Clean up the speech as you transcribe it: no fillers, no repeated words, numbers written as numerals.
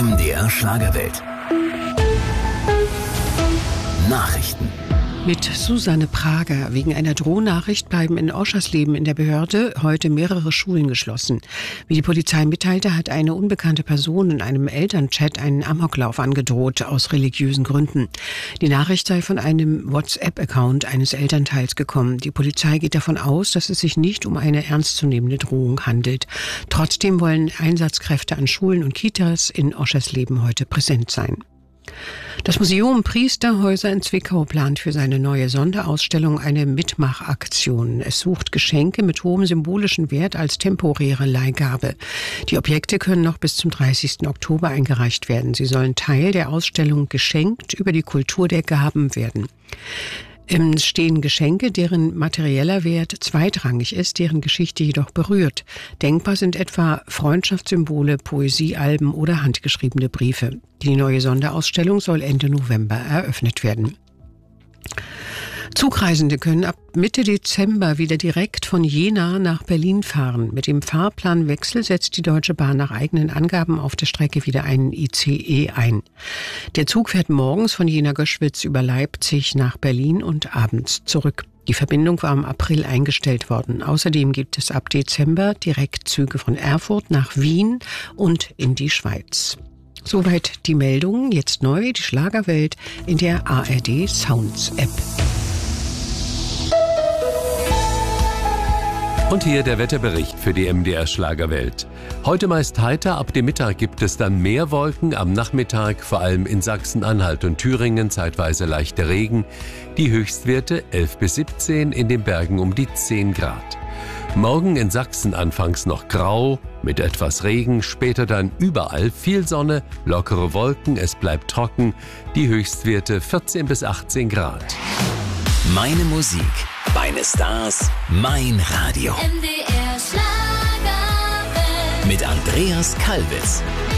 MDR Schlagerwelt. Nachrichten. Mit Susanne Prager. Wegen einer Drohnachricht bleiben in Oschersleben in der Behörde heute mehrere Schulen geschlossen. Wie die Polizei mitteilte, hat eine unbekannte Person in einem Elternchat einen Amoklauf angedroht, aus religiösen Gründen. Die Nachricht sei von einem WhatsApp-Account eines Elternteils gekommen. Die Polizei geht davon aus, dass es sich nicht um eine ernstzunehmende Drohung handelt. Trotzdem wollen Einsatzkräfte an Schulen und Kitas in Oschersleben heute präsent sein. Das Museum Priesterhäuser in Zwickau plant für seine neue Sonderausstellung eine Mitmachaktion. Es sucht Geschenke mit hohem symbolischen Wert als temporäre Leihgabe. Die Objekte können noch bis zum 30. Oktober eingereicht werden. Sie sollen Teil der Ausstellung Geschenkt über die Kultur der Gaben werden. Es stehen Geschenke, deren materieller Wert zweitrangig ist, deren Geschichte jedoch berührt. Denkbar sind etwa Freundschaftssymbole, Poesiealben oder handgeschriebene Briefe. Die neue Sonderausstellung soll Ende November eröffnet werden. Zugreisende können ab Mitte Dezember wieder direkt von Jena nach Berlin fahren. Mit dem Fahrplanwechsel setzt die Deutsche Bahn nach eigenen Angaben auf der Strecke wieder einen ICE ein. Der Zug fährt morgens von Jena-Göschwitz über Leipzig nach Berlin und abends zurück. Die Verbindung war im April eingestellt worden. Außerdem gibt es ab Dezember Direktzüge von Erfurt nach Wien und in die Schweiz. Soweit die Meldungen. Jetzt neu die Schlagerwelt in der ARD Sounds App. Und hier der Wetterbericht für die MDR Schlagerwelt. Heute meist heiter, ab dem Mittag gibt es dann mehr Wolken, am Nachmittag vor allem in Sachsen-Anhalt und Thüringen zeitweise leichter Regen. Die Höchstwerte 11 bis 17, in den Bergen um die 10 Grad. Morgen in Sachsen anfangs noch grau, mit etwas Regen, später dann überall viel Sonne, lockere Wolken, es bleibt trocken, die Höchstwerte 14 bis 18 Grad. Meine Musik, meine Stars, mein Radio. MDR Schlagerwelt. Mit Andreas Kalbitz.